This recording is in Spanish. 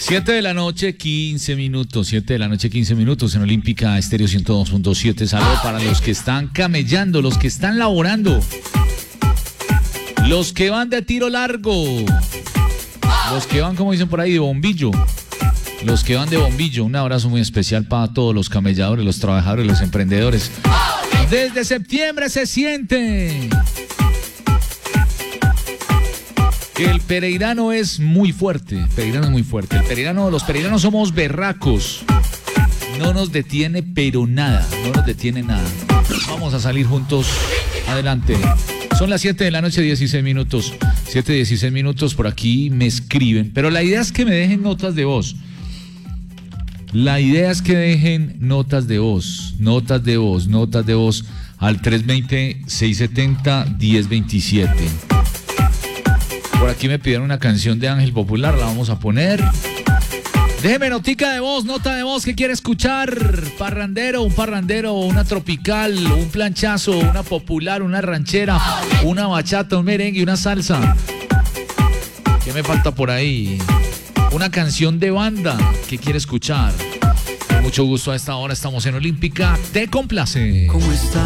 7 de la noche, 15 minutos. 7 de la noche, 15 minutos en Olímpica Estéreo 102.7. Saludos para los que están camellando, los que están laborando, los que van de tiro largo, los que van, como dicen por ahí, de bombillo. Los que van de bombillo. Un abrazo muy especial para todos los camelladores, los trabajadores, los emprendedores. Desde septiembre se siente que el pereirano es muy fuerte. El pereirano es muy fuerte. Los pereiranos somos berracos. No nos detiene, pero nada. No nos detiene nada. Vamos a salir juntos. Adelante. Son las 7 de la noche, 16 minutos. 7:16 minutos. Por aquí me escriben. Pero la idea es que me dejen notas de voz. La idea es que dejen notas de voz al 320-670-1027. Por aquí me pidieron una canción de Ángel Popular, la vamos a poner. Déjeme notica de voz, nota de voz, ¿qué quiere escuchar? Parrandero, un parrandero, una tropical, un planchazo, una popular, una ranchera, una bachata, un merengue, una salsa. ¿Qué me falta por ahí? Una canción de banda, ¿qué quiere escuchar? Con mucho gusto a esta hora estamos en Olímpica, te complace. ¿Cómo está?